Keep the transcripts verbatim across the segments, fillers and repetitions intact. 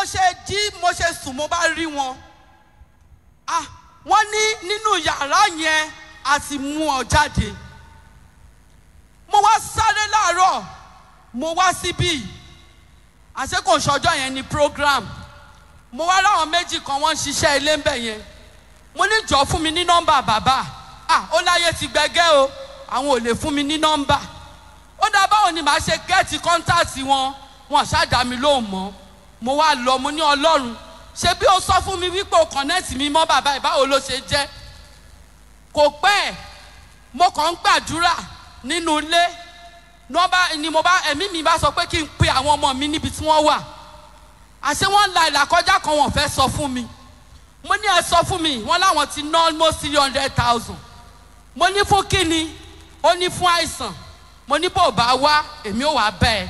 ṣe jí mo ṣe sùn mo bá rí wọn. Ah, wọ́n ní nínú yàrá yẹn a sì mú ọ jáde. Mo wá sáré láàárọ̀, mo wá síbí. Àṣé kò ṣọjọ́ yẹn ní program. Mo wá ráwọn méjì kan wọ́n ń ṣiṣẹ́ ilé ń bẹ̀ yẹn. Mo ní jọ fún mi ní nọ́mbà bàbá. Ah, ó láyé ti gbẹgẹ́ o. Àwọn ò lè fún mi ní nọ́mbà. Ó dá báwo ni màá ṣe gẹ́ẹ̀tì kọ́ńtàtì wọn. Wọ́n ṣáàdá mi lóhùn mọ́. Mo wá lọ mo ní Ọlọ́run. Ṣé bí ó sọ fún mi wípé o connect mi mọ́ bàbá ẹ̀ báwo ló ṣe jẹ́? Kò pẹ́ mo kàn ń gbàdúrà nínú ilé. Nọ́mbà ni mo bá ẹ̀mí mi bá sọ pé kí n pe àwọn ọmọ mi níbi tí wọ́n wà. Àṣé wọ́n la ìlà kọjá kan wọ́n fẹ́ sọ fún mi. Mo ní ẹ sọ fún mi wọ́n láwọn ti ná almost three hundred thousand. Mo ní fún kíni? Ó ní fún àìsàn. Mo ní bó bá wá èmi ò wá bẹ́ẹ̀.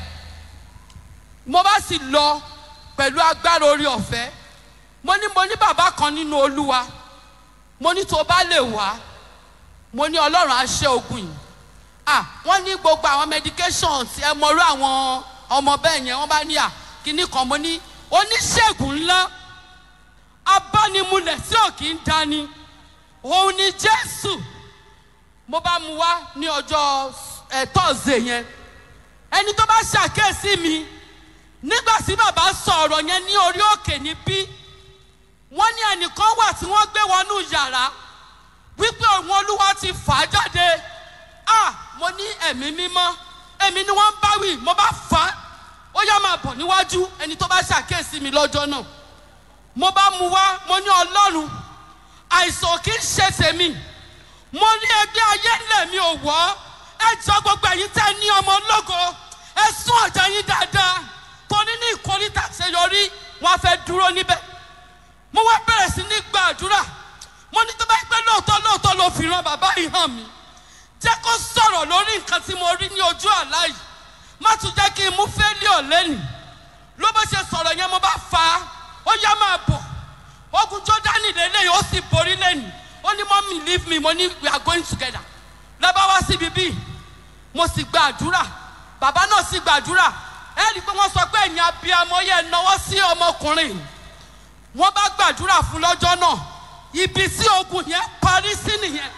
Mo bá sì lọ pẹ̀lú agbára orí ọ̀fẹ́. Mo ní mo ní bàbá kan nínú Olúwa. Mo ní tó bá lè wá. Mo ní Ọlọ́run á ṣẹ́ ogun yìí. Ah, wọ́n ní gbogbo àwọn medications ẹ mọ̀rú àwọn ọmọ bẹ́ẹ̀ yẹn wọ́n bá ní à kíní kan. Mo ní oníṣègùn ńlá abánimúlẹ̀ tí ò kí ń dání òun ni Jésù. Mo bá mu wá ní ọjọ́ ẹ̀ Thursday yẹn. Ẹni tó bá ṣàkíyèsí mi nígbà tí bàbá sọ ọ̀rọ̀ yẹn ní orí òkè níbí, wọ́n ní ẹnìkan wà tí wọ́n gbé wọnú yàrá wípé òun Olúwa ti fà á jáde. Ah, mo ní ẹ̀mí mímọ́, ẹ̀mí ni wọ́n ń bá wí. Mo bá fà á, ó yá máa bọ̀ níwájú ẹni tó bá ṣàkíyèsí mi lọ́jọ́ náà. Mo bá mu wá, mo ní Ọlọ́run, àìsàn kì í ṣe tèmi. Mo ní ẹgbẹ́ ayé lẹ̀ mi ò wọ́. Ẹ jọ gbogbo ẹ̀yin tẹ́ ní ọmọ ológo, ẹ sún ọ̀jà yín dáadáa. Torí ní ìkórìtà àṣeyọrí wọn fẹ́ dúró níbẹ̀. Mo wá bẹ̀rẹ̀ sí ní gbàdúrà. Mo ní tó bá pẹ́ lóòótọ́ lóòótọ́ ló fi ran bàbá yìí hàn mí. Jẹ́ kó sọ̀rọ̀ lórí nǹkan tí mo rí ní ojú àlá yìí. Má tún jẹ́ kí n mú failure lẹ́nu. Ló bó ṣe sọ̀rọ̀ yẹn mo bá fà á. Ó yá máa bọ̀. Ogun Jọ́dánì lélẹ́yìn ó sì borí lẹ́nu. Ó ní mommy leave me, mo ní we are going together. Lọ́ba wá síbi bíi. Mo sì gbàdúrà. Bàbá náà sì gbàdúrà. Ẹ rí i pé wọ́n sọ pé ẹ̀yin abiyamọ yẹn náwó sí ọmọkùnrin. Wọ́n bá gbàdúrà fún lọ́jọ́ náà. Ibi tí ogun yẹn parí sí nìyẹn.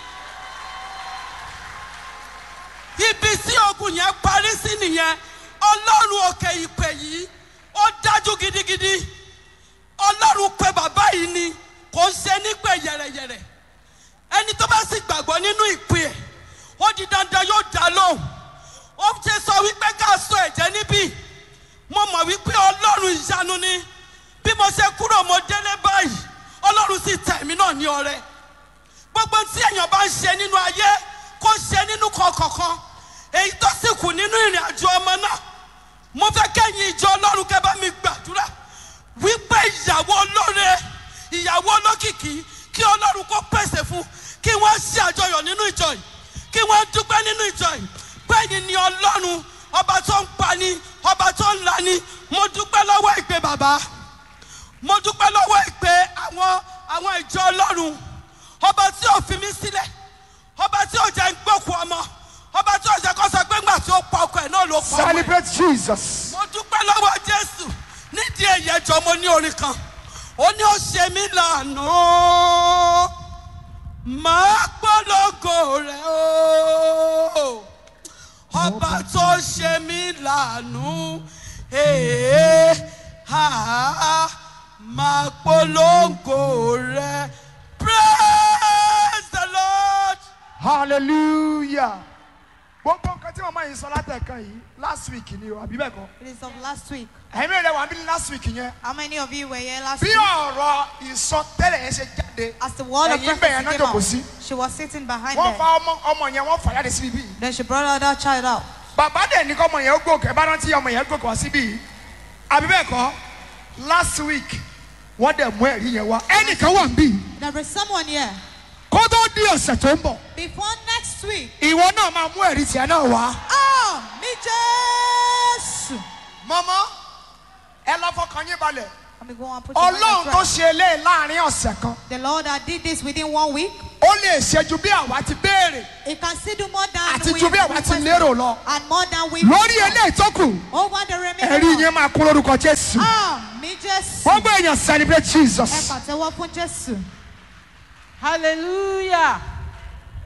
Ibi tí ogun yẹn parí sí nìyẹn. Ọlọ́run òkè ìpè yìí ó dájú gidigidi. Ọlọ́run pé bàbá yìí ni kò ń ṣe nípè yẹ̀rẹ̀yẹ̀rẹ̀. Ẹni tó bá sì gbàgbọ́ nínú ìpè ẹ̀ ó di dandan yóò dá lóhùn. Ó ṣe sọ wípé ká sọ ẹ̀jẹ̀ níbí. Mo mọ̀ wípé Ọlọ́run ìyanu ni. Bí mo ṣe kúrò mo délé báyìí Ọlọ́run sì tẹ̀ mí náà ní ọrẹ. Gbogbo tí èèyàn bá ń ṣe nínú ayé kó ṣe nínú kọ̀ọ̀kan. Èyí tó sì kù nínú ìrìn àjò ọmọ náà. Mo fẹ́ kẹ́yìn ìjọ Ọlọ́run kẹ́ bá mi gbàdúrà wípé ìyàwó olóore, ìyàwó olókìkí kí Ọlọ́run kó pèsè fún, kí wọ́n ṣe àjọyọ̀ nínú ìjọ yìí, kí wọ́n dúpẹ́ nínú ìjọ yìí. Bẹ́ẹ̀ni ni Ọlọ́run ọba tó ń pani, ọba tó ń lani. Mo dúpẹ́ lọ́wọ́ ìpè bàbá. Mo dúpẹ́ lọ́wọ́ ìpè àwọn àwọn ìjọ Ọlọ́run. Ọba tí ò fi mí sílẹ̀, ọba tí ò jẹ́ ń gbókù ọmọ, ọba tí ò jẹ́ kó sọ pé ńgbà tí ó pa ọkọ ẹ̀ náà ló pa ọmọ ẹ̀. Celebrate Jesus. Mo dúpẹ́ lọ́wọ́ Jésù. Nídìí èyí ẹjọ́ mo ní orin kan. Ó ní ó ṣe mí lànà. Màá polongo rẹ̀ o. Ọba tó ṣe mí lànà. Ee ha máa polongo rẹ̀. Praise the Lord. Hallelujah. Gbogbo nǹkan tí màmá yìí sọ látẹ̀kan yìí last week ni o, àbí bẹ́ẹ̀ kọ́? It is of last week. Ẹ̀mí rẹ̀ wà bí last week yẹn. How many of you were here last Bí week? ọ̀rọ̀ ìsọtẹ́lẹ̀ yẹn ṣe jáde. As the word of ẹ̀yin bẹ̀yẹn náà prophecy came jókòó sí. out, she was sitting behind Wọ́n them. fa ọmọ ọmọ yẹn wọ́n fà jáde síbi bíi. Then she brought out that child out. Bàbá dẹ̀ ní kọ́ ọmọ yẹn ó gòkè, bá rántí ọmọ yẹn gòkè wá síbí yìí. Àbí bẹ́ẹ̀ kọ́? Last week wọ́n dẹ̀ mú ẹ̀rí yẹn wá. Ẹnìkan wà níbí. There is someone here. Kó tó di ọ̀sẹ̀ tó ń bọ̀. Before next week. Ìwọ náà máa mú ẹ̀rí tiẹ̀ náà wá. Ah, mi Jésù. Mọ́mọ́, ẹ lọ fọkàn yín balẹ̀. Let me go and put your mind Ọlọ́run at tó rest. ṣe eléyìí láàrin ọ̀sẹ̀ kan. The Lord that did this within one week. Ó lè ṣe ju bí àwa ti béèrè. He can still do more than Àti we ju bí àwa ti requested. lérò lọ. And more than we Lórí eléyìí tó kù, over the remaining ẹ̀rí one. yẹn máa kún lórúkọ Jésù. Ah, mi Jésù. Ó gbogbo èèyàn celebrate Ẹ Jesus. pàtẹ́wọ́ fún Jésù. hallelujah.